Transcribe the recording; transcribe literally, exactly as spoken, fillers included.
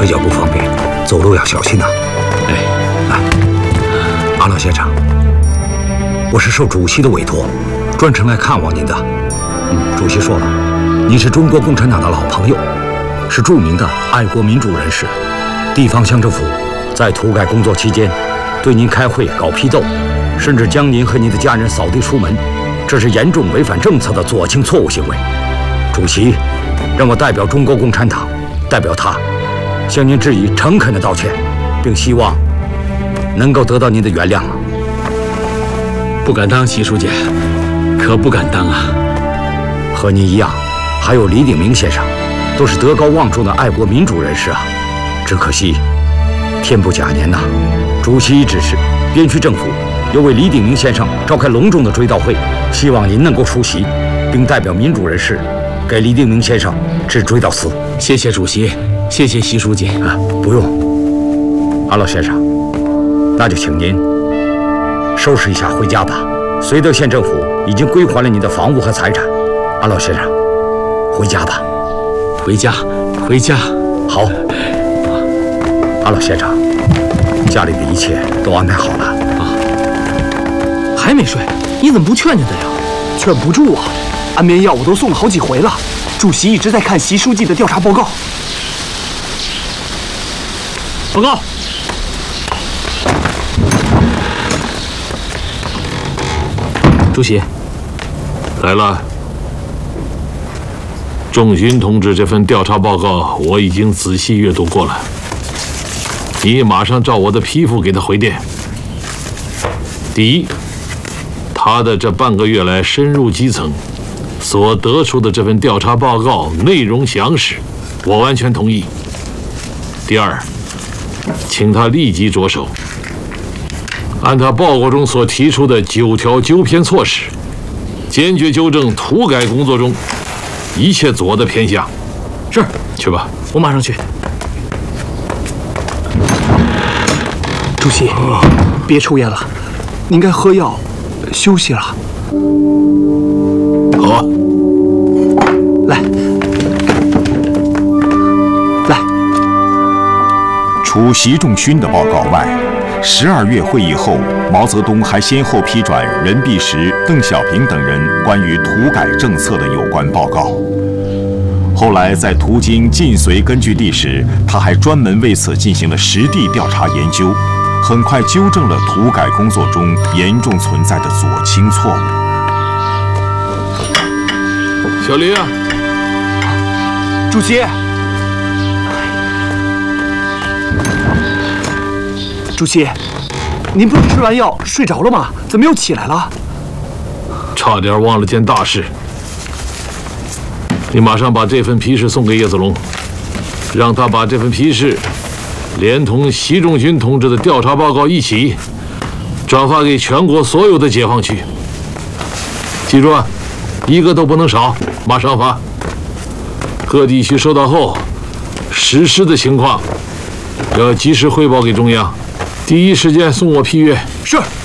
较不方便，走路要小心呐。 哎， 来，阿老先生，我是受主席的委托，专程来看望您的。嗯，主席说了，您是中国共产党的老朋友，是著名的爱国民主人士。地方乡政府在土改工作期间，对您开会搞批斗，甚至将您和您的家人扫地出门，这是严重违反政策的左倾错误行为。主席让我代表中国共产党，代表他，向您致以诚恳的道歉，并希望能够得到您的原谅。 不敢当，习书记，可不敢当啊。 和您一样，还有李鼎铭先生，都是德高望重的爱国民主人士啊。只可惜，天不假年呐，主席指示边区政府要为李鼎铭先生召开隆重的追悼会，希望您能够出席，并代表民主人士给李鼎铭先生致追悼词。 谢谢主席，谢谢习书记啊，不用。阿老先生，那就请您收拾一下回家吧。绥德县政府已经归还了您的房屋和财产。阿老先生，回家吧。 回家，回家。 好。阿老先生，家里的一切都安排好了啊。 还没睡？你怎么不劝劝他呀？劝不住啊！安眠药我都送了好几回了。主席一直在看习书记的调查报告。报告。主席， 来了。仲勋同志这份调查报告我已经仔细阅读过了。你马上照我的批复给他回电。第一，他的这半个月来深入基层，所得出的这份调查报告内容详实，我完全同意。第二，请他立即着手，按他报告中所提出的九条纠偏措施，坚决纠正土改工作中一切左的偏向。 是， 去吧， 我马上去。主席，别抽烟了，您该喝药休息了。 好啊， 来，来。 除习仲勋的报告外，十二月会议后，毛泽东还先后批转任弼时、邓小平等人关于土改政策的有关报告。后来在途经晋绥根据地时，他还专门为此进行了实地调查研究，很快纠正了土改工作中严重存在的左倾错误。 小林啊， 主席，主席，您不是吃完药睡着了吗？怎么又起来了？ 差点忘了件大事。你马上把这份批示送给叶子龙，让他把这份批示连同习仲勋同志的调查报告一起转发给全国所有的解放区。记住啊，一个都不能少，马上发。各地区收到后，实施的情况要及时汇报给中央，第一时间送我批阅。 是。